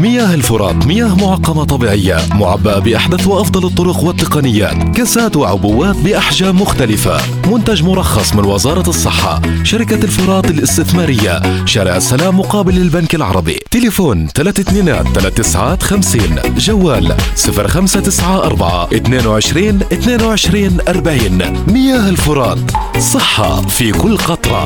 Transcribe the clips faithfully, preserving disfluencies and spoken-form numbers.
مياه الفرات مياه معقمة طبيعية معبأة بأحدث وأفضل الطرق والتقنيات، كاسات وعبوات بأحجام مختلفة. منتج مرخص من وزارة الصحة. شركة الفرات الاستثمارية، شارع السلام مقابل البنك العربي. تليفون ثلاثة اثنينات ثلاث تسعات خمسين. جوال صفر خمسة تسعة أربعة اثنين وعشرين اثنين وعشرين أربعين. مياه الفرات، صحة في كل قطرة.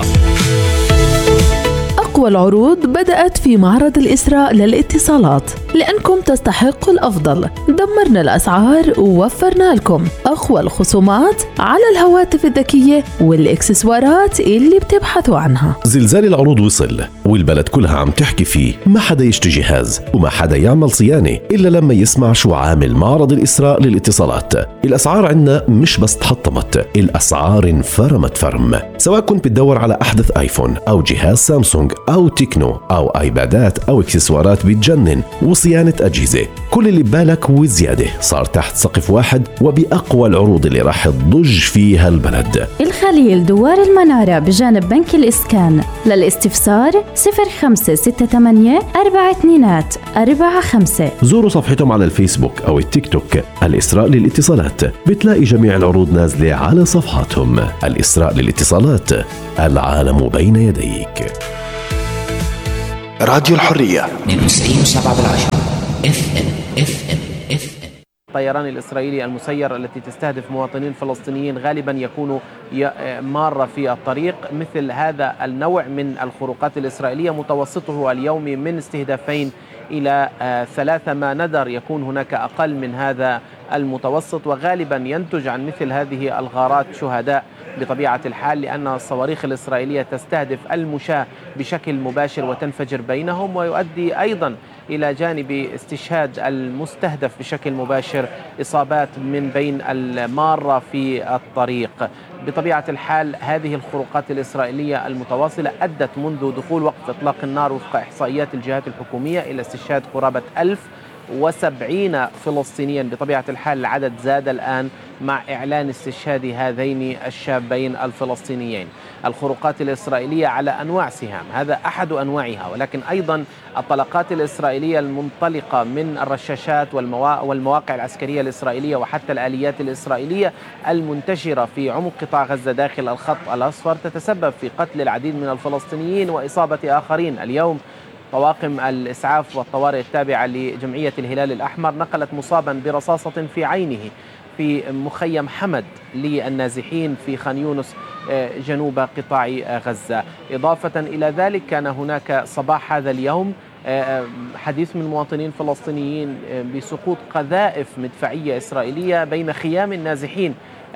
أقوى العروض بدأت في معرض الإسراء للاتصالات، لأنكم تستحقوا الأفضل. دمرنا الأسعار ووفرنا لكم أقوى الخصومات على الهواتف الذكية والإكسسوارات اللي بتبحثوا عنها. زلزال العروض وصل والبلد كلها عم تحكي فيه. ما حدا يشتري جهاز وما حدا يعمل صيانة إلا لما يسمع شو عامل معرض الإسراء للاتصالات. الأسعار عنا مش بس تحطمت، الأسعار انفرمت فرم. سواء كنت بتدور على أحدث آيفون أو جهاز سامسونج أو تكنو أو آيبادات أو إكسسوارات بتجنن وصيانة أجهزة، كل اللي ببالك وزيادة صار تحت سقف واحد وبأقوى العروض اللي راح تضج فيها البلد. الخليل دوار المنارة بجانب بنك الإسكان. للاستفسار صفر خمسة ستة ثمانية أربعة اثنينات أربعة خمسة. زوروا صفحتهم على الفيسبوك أو التيك توك الإسراء للاتصالات، بتلاقي جميع العروض نازلة على صفحاتهم. الإسراء للاتصالات، العالم بين يديك. راديو الحرية اثنين وتسعين وسبعة بالعشرة اف ام اف ام اف ام. الطيران الإسرائيلي المسير التي تستهدف مواطنين فلسطينيين غالبا يكون مارة في الطريق. مثل هذا النوع من الخروقات الإسرائيلية متوسطه اليومي من استهدافين إلى ثلاثة، ما ندر يكون هناك أقل من هذا المتوسط، وغالبا ينتج عن مثل هذه الغارات شهداء بطبيعة الحال، لأن الصواريخ الإسرائيلية تستهدف المشاة بشكل مباشر وتنفجر بينهم، ويؤدي أيضا إلى جانب استشهاد المستهدف بشكل مباشر إصابات من بين المارة في الطريق. بطبيعة الحال هذه الخروقات الإسرائيلية المتواصلة أدت منذ دخول وقف إطلاق النار وفق إحصائيات الجهات الحكومية إلى استشهاد قرابة ألف وسبعين فلسطينيا. بطبيعة الحال العدد زاد الآن مع إعلان استشهاد هذين الشابين الفلسطينيين. الخروقات الإسرائيلية على أنواع سهام، هذا أحد أنواعها، ولكن أيضا الطلقات الإسرائيلية المنطلقة من الرشاشات والمواقع العسكرية الإسرائيلية وحتى الآليات الإسرائيلية المنتشرة في عمق قطاع غزة داخل الخط الأصفر تتسبب في قتل العديد من الفلسطينيين وإصابة آخرين. اليوم طواقم الإسعاف والطوارئ التابعة لجمعية الهلال الأحمر نقلت مصابا برصاصة في عينه في مخيم حمد للنازحين في خان يونس جنوب قطاع غزة. إضافة إلى ذلك كان هناك صباح هذا اليوم حديث من مواطنين فلسطينيين بسقوط قذائف مدفعية إسرائيلية بين خيام النازحين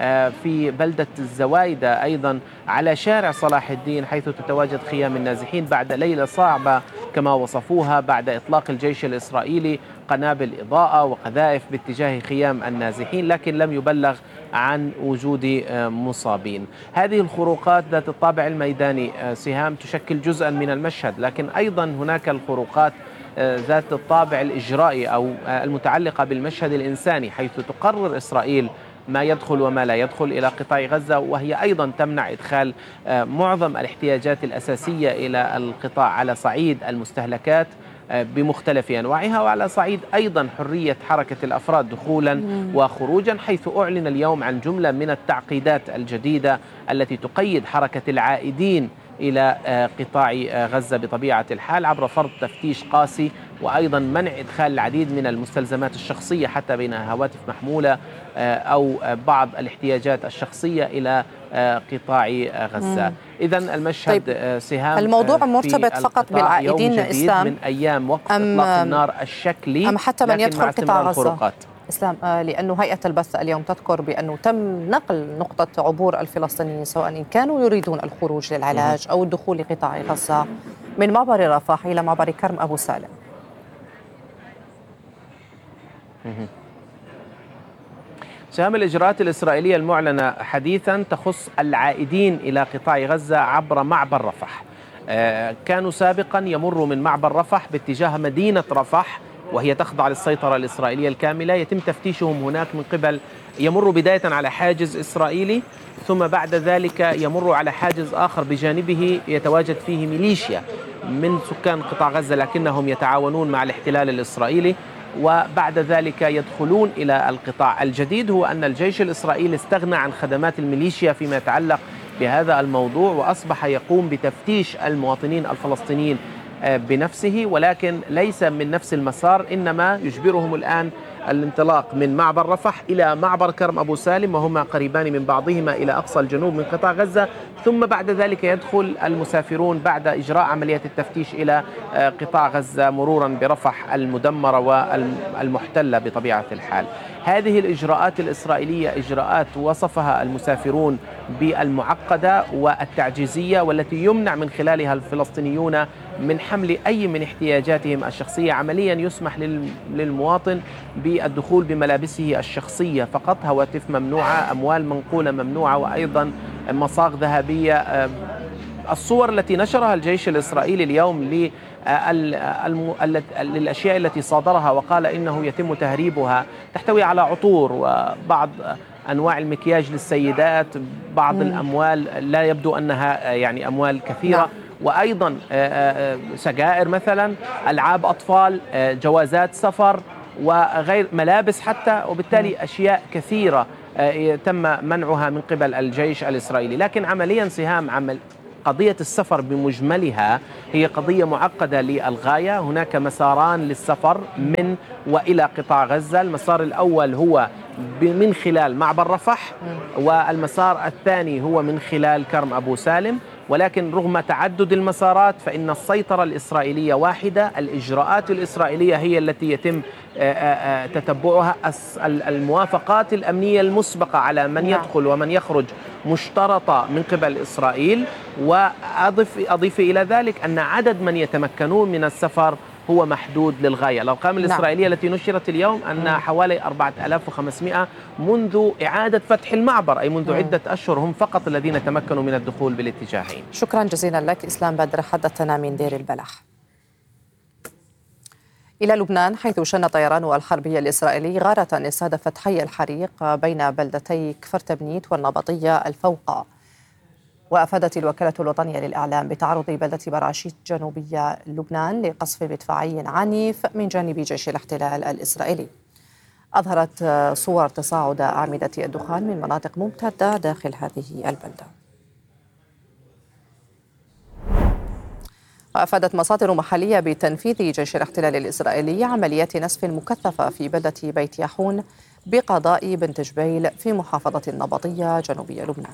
في بلدة الزوايدة، أيضا على شارع صلاح الدين حيث تتواجد خيام النازحين بعد ليلة صعبة كما وصفوها، بعد إطلاق الجيش الإسرائيلي قنابل إضاءة وقذائف باتجاه خيام النازحين، لكن لم يبلغ عن وجود مصابين. هذه الخروقات ذات الطابع الميداني سهام تشكل جزءا من المشهد، لكن أيضا هناك الخروقات ذات الطابع الإجرائي أو المتعلقة بالمشهد الإنساني، حيث تقرر إسرائيل ما يدخل وما لا يدخل إلى قطاع غزة، وهي أيضا تمنع إدخال معظم الاحتياجات الأساسية إلى القطاع على صعيد المستهلكات بمختلف أنواعها، وعلى صعيد أيضا حرية حركة الأفراد دخولا وخروجا، حيث أعلن اليوم عن جملة من التعقيدات الجديدة التي تقيد حركة العائدين إلى قطاع غزة بطبيعة الحال عبر فرض تفتيش قاسي، وأيضا منع إدخال العديد من المستلزمات الشخصية حتى بينها هواتف محمولة أو بعض الاحتياجات الشخصية إلى قطاع غزة. إذن المشهد طيب سهام الموضوع مرتبط فقط بالعائدين إسلام من أيام وقف إطلاق النار الشكلي أم حتى من يدخل قطاع غزة إسلام، لأنه هيئة البث اليوم تذكر بأنه تم نقل نقطة عبور الفلسطينيين سواء إن كانوا يريدون الخروج للعلاج أو الدخول لقطاع غزة من معبر رفح إلى معبر كرم أبو سالم. سهام الإجراءات الإسرائيلية المعلنة حديثا تخص العائدين إلى قطاع غزة عبر معبر رفح. كانوا سابقا يمروا من معبر رفح باتجاه مدينة رفح وهي تخضع للسيطرة الإسرائيلية الكاملة، يتم تفتيشهم هناك من قبل، يمر بداية على حاجز إسرائيلي ثم بعد ذلك يمر على حاجز آخر بجانبه يتواجد فيه ميليشيا من سكان قطاع غزة لكنهم يتعاونون مع الاحتلال الإسرائيلي، وبعد ذلك يدخلون إلى القطاع. الجديد هو أن الجيش الإسرائيلي استغنى عن خدمات الميليشيا فيما يتعلق بهذا الموضوع، وأصبح يقوم بتفتيش المواطنين الفلسطينيين بنفسه، ولكن ليس من نفس المسار، إنما يجبرهم الآن الانطلاق من معبر رفح إلى معبر كرم أبو سالم، وهما قريبان من بعضهما إلى أقصى الجنوب من قطاع غزة، ثم بعد ذلك يدخل المسافرون بعد إجراء عملية التفتيش إلى قطاع غزة مرورا برفح المدمرة والمحتلة بطبيعة الحال. هذه الإجراءات الإسرائيلية إجراءات وصفها المسافرون بالمعقدة والتعجيزية، والتي يمنع من خلالها الفلسطينيون من حمل أي من احتياجاتهم الشخصية. عمليا يسمح للمواطن بالدخول بملابسه الشخصية فقط، هواتف ممنوعة، أموال منقولة ممنوعة، وأيضا مصاغ ذهبية. الصور التي نشرها الجيش الإسرائيلي اليوم للأشياء التي صادرها وقال إنه يتم تهريبها تحتوي على عطور وبعض أنواع المكياج للسيدات، بعض م. الأموال لا يبدو أنها يعني أموال كثيرة، نعم. وأيضا سجائر مثلا، ألعاب أطفال، جوازات سفر وغير، ملابس حتى، وبالتالي أشياء كثيرة تم منعها من قبل الجيش الإسرائيلي. لكن عمليا سهام عمل قضية السفر بمجملها هي قضية معقدة للغاية. هناك مساران للسفر من وإلى قطاع غزة. المسار الأول هو من خلال معبر رفح، والمسار الثاني هو من خلال كرم أبو سالم، ولكن رغم تعدد المسارات فإن السيطرة الإسرائيلية واحدة. الإجراءات الإسرائيلية هي التي يتم تتبعها. الموافقات الأمنية المسبقة على من يدخل ومن يخرج مشترطة من قبل إسرائيل. وأضيف أضيف إلى ذلك أن عدد من يتمكنون من السفر هو محدود للغاية. الأرقام الإسرائيلية التي نشرت اليوم أن حوالي أربعة آلاف وخمسمائة منذ إعادة فتح المعبر، أي منذ عدة أشهر، هم فقط الذين تمكنوا من الدخول بالاتجاهين. شكرا جزيلا لك إسلام بدر، حدثنا من دير البلح. إلى لبنان، حيث شن طيران الحربية الإسرائيلي غارة استهدفت حي الحريق بين بلدتي كفر تبنيت والنبطية الفوقة. وأفادت الوكالة الوطنية للإعلام بتعرض بلدة براشيت جنوبية لبنان لقصف مدفعي عنيف من جانب جيش الاحتلال الإسرائيلي. أظهرت صور تصاعد أعمدة الدخان من مناطق ممتدة داخل هذه البلدة. وأفادت مصادر محلية بتنفيذ جيش الاحتلال الإسرائيلي عمليات نسف مكثفة في بلدة بيت ياحون بقضاء بنت جبيل في محافظة النبطية جنوبية لبنان.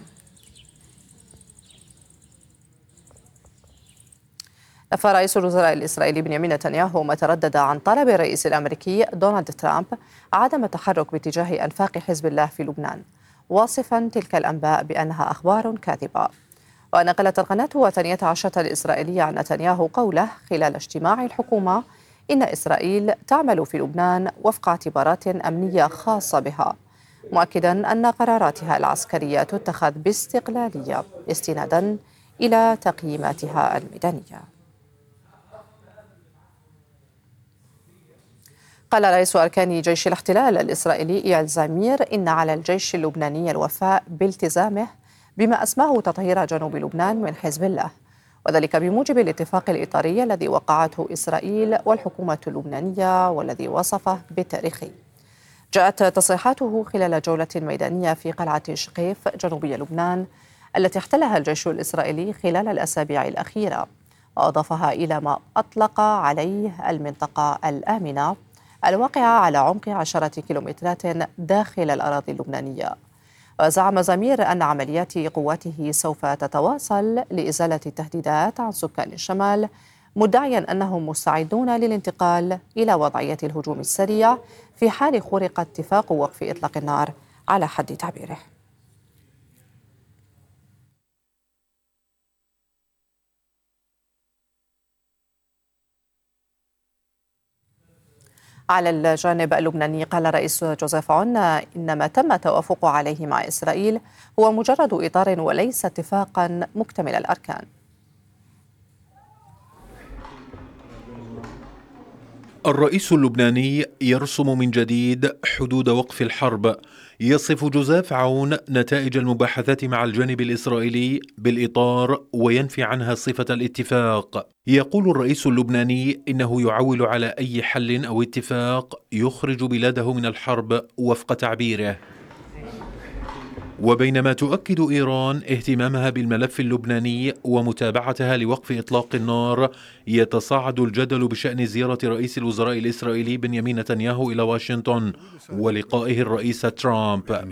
نفى رئيس الوزراء الإسرائيلي بنيامين نتنياهو ما تردد عن طلب الرئيس الأمريكي دونالد ترامب عدم التحرك باتجاه أنفاق حزب الله في لبنان، واصفا تلك الأنباء بأنها أخبار كاذبة. ونقلت القناة الثانية عشرة الإسرائيلية عن نتنياهو قوله خلال اجتماع الحكومة إن إسرائيل تعمل في لبنان وفق اعتبارات أمنية خاصة بها، مؤكدا أن قراراتها العسكرية تتخذ باستقلالية استنادا إلى تقييماتها الميدانية. قال رئيس أركان جيش الاحتلال الإسرائيلي إيال زمير إن على الجيش اللبناني الوفاء بالتزامه بما أسماه تطهير جنوب لبنان من حزب الله، وذلك بموجب الاتفاق الإطاري الذي وقعته إسرائيل والحكومة اللبنانية والذي وصفه بالتاريخي. جاءت تصريحاته خلال جولة ميدانية في قلعة شقيف جنوبية لبنان التي احتلها الجيش الإسرائيلي خلال الأسابيع الأخيرة، وأضافها إلى ما أطلق عليه المنطقة الآمنة الواقعة على عمق عشرة كيلومترات داخل الأراضي اللبنانية. وزعم زمير أن عمليات قواته سوف تتواصل لإزالة التهديدات عن سكان الشمال، مدعيا أنهم مستعدون للانتقال إلى وضعية الهجوم السريع في حال خرق اتفاق وقف إطلاق النار على حد تعبيره. على الجانب اللبناني قال الرئيس جوزيف عون إن ما تم التوافق عليه مع إسرائيل هو مجرد إطار وليس اتفاقا مكتمل الأركان. الرئيس اللبناني يرسم من جديد حدود وقف الحرب. يصف جوزيف عون نتائج المباحثات مع الجانب الإسرائيلي بالإطار وينفي عنها صفة الاتفاق. يقول الرئيس اللبناني إنه يعول على أي حل أو اتفاق يخرج بلاده من الحرب وفق تعبيره. وبينما تؤكد إيران اهتمامها بالملف اللبناني ومتابعتها لوقف إطلاق النار، يتصاعد الجدل بشأن زيارة رئيس الوزراء الإسرائيلي بنيامين نتنياهو إلى واشنطن ولقائه الرئيس ترامب.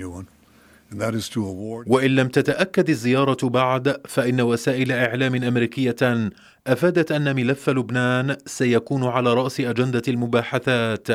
وإن لم تتأكد الزيارة بعد، فإن وسائل إعلام أمريكية أفادت أن ملف لبنان سيكون على رأس أجندة المباحثات،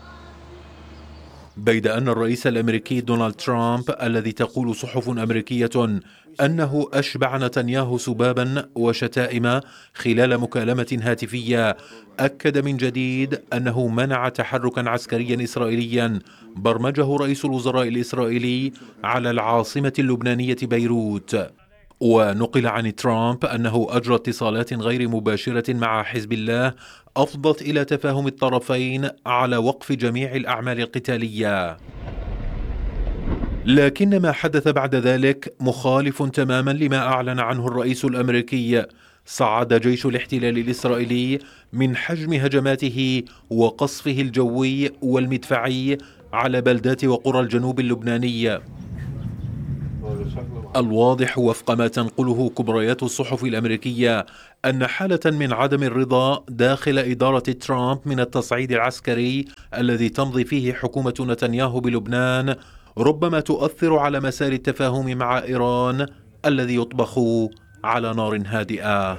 بيد أن الرئيس الأمريكي دونالد ترامب الذي تقول صحف أمريكية أنه أشبع نتنياهو سبابا وشتائم خلال مكالمة هاتفية، أكد من جديد أنه منع تحركا عسكريا إسرائيليا برمجه رئيس الوزراء الإسرائيلي على العاصمة اللبنانية بيروت. ونقل عن ترامب أنه أجرى اتصالات غير مباشرة مع حزب الله أفضت إلى تفاهم الطرفين على وقف جميع الأعمال القتالية. لكن ما حدث بعد ذلك مخالف تماما لما أعلن عنه الرئيس الأمريكي. صعد جيش الاحتلال الإسرائيلي من حجم هجماته وقصفه الجوي والمدفعي على بلدات وقرى الجنوب اللبناني. الواضح وفق ما تنقله كبريات الصحف الأمريكية أن حالة من عدم الرضا داخل إدارة ترامب من التصعيد العسكري الذي تمضي فيه حكومة نتنياهو بلبنان ربما تؤثر على مسار التفاهم مع إيران الذي يطبخ على نار هادئة.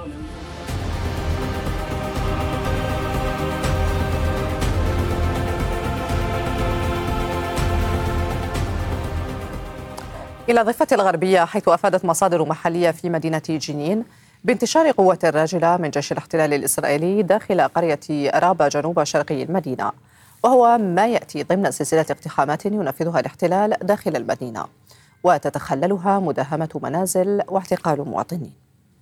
إلى ضفة الغربية، حيث أفادت مصادر محلية في مدينة جنين بانتشار قوة راجلة من جيش الاحتلال الإسرائيلي داخل قرية رابا جنوب شرقي المدينة، وهو ما يأتي ضمن سلسلة اقتحامات ينفذها الاحتلال داخل المدينة وتتخللها مداهمة منازل واعتقال مواطنين.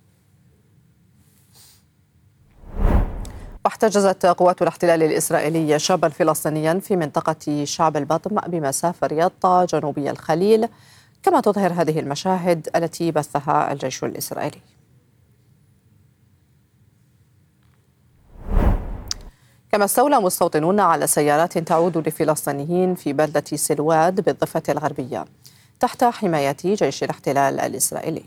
واحتجزت قوات الاحتلال الإسرائيلي شابا فلسطينيا في منطقة شعب البطم بمسافة رياضة جنوبي الخليل، كما تظهر هذه المشاهد التي بثها الجيش الإسرائيلي. كما استولى مستوطنون على سيارات تعود لفلسطينيين في بلدة سلواد بالضفة الغربية تحت حماية جيش الاحتلال الإسرائيلي.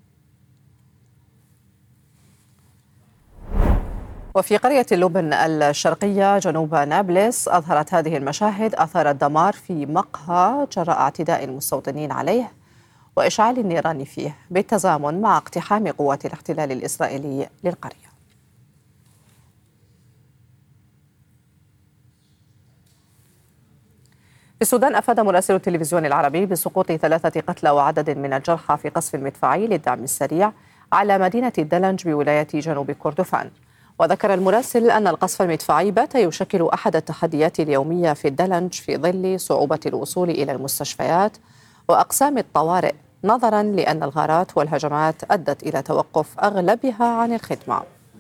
وفي قرية لبن الشرقية جنوب نابلس أظهرت هذه المشاهد آثار الدمار في مقهى جراء اعتداء المستوطنين عليه وإشعال النيران فيه بالتزامن مع اقتحام قوات الاحتلال الإسرائيلي للقرية. في السودان أفاد مراسل التلفزيون العربي بسقوط ثلاثة قتلى وعدد من الجرحى في قصف مدفعي للدعم السريع على مدينة الدلنج بولاية جنوب كردفان. وذكر المراسل أن القصف المدفعي بات يشكل أحد التحديات اليومية في الدلنج في ظل صعوبة الوصول إلى المستشفيات وأقسام الطوارئ، نظرا لأن الغارات والهجمات أدت إلى توقف أغلبها عن الخدمة.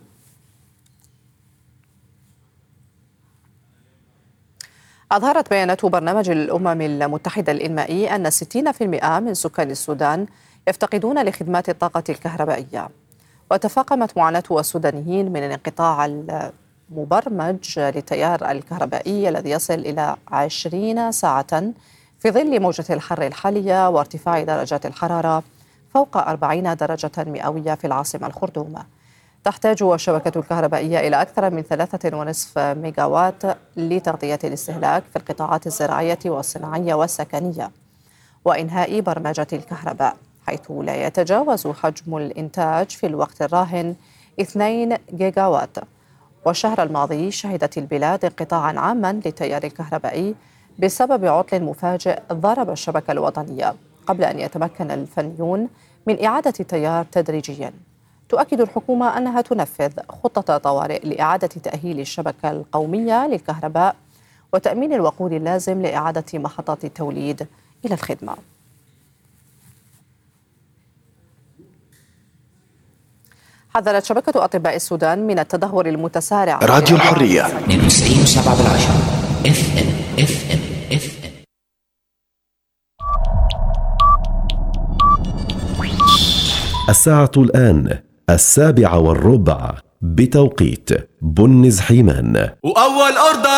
أظهرت بيانات برنامج الأمم المتحدة الإنمائي أن ستين بالمئة من سكان السودان يفتقدون لخدمات الطاقة الكهربائية. وتفاقمت معاناة السودانيين من الانقطاع المبرمج للتيار الكهربائي الذي يصل إلى عشرين ساعة في ظل موجة الحر الحالية وارتفاع درجات الحرارة فوق أربعين درجة مئوية في العاصمة الخرطوم. تحتاج الشبكة الكهربائية إلى أكثر من ثلاثة ونصف ميجاوات لتغطية الاستهلاك في القطاعات الزراعية والصناعية والسكنية وإنهاء برمجة الكهرباء، حيث لا يتجاوز حجم الإنتاج في الوقت الراهن اثنين جيجاوات. والشهر الماضي شهدت البلاد انقطاعا عاما للتيار الكهربائي بسبب عطل مفاجئ ضرب الشبكة الوطنية، قبل أن يتمكن الفنيون من إعادة التيار تدريجيا. تؤكد الحكومة أنها تنفذ خطة طوارئ لإعادة تأهيل الشبكة القومية للكهرباء وتأمين الوقود اللازم لإعادة محطات التوليد إلى الخدمة. حذرت شبكة أطباء السودان من التدهور المتسارع. راديو الحرية اثنين وتسعين وسبعة بالعشرة اف ام اف ام اف ام. الساعة الآن السابعة والربع بتوقيت بنز حيمان. وأول أرض